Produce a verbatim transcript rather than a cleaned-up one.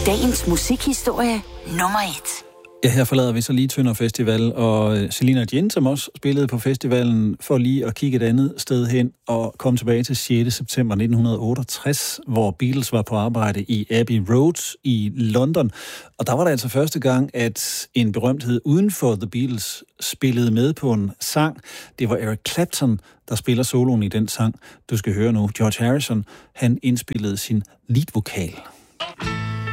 Dagens musikhistorie nummer et. Ja, her forlader vi så lige Tønder Festival, og Selina Jin, som også spillede på festivalen, for lige at kigge et andet sted hen og komme tilbage til sjette september nitten otteogtres, hvor Beatles var på arbejde i Abbey Road i London. Og der var det altså første gang, at en berømthed uden for The Beatles spillede med på en sang. Det var Eric Clapton, der spiller soloen i den sang. Du skal høre nu. George Harrison, han indspillede sin leadvokal.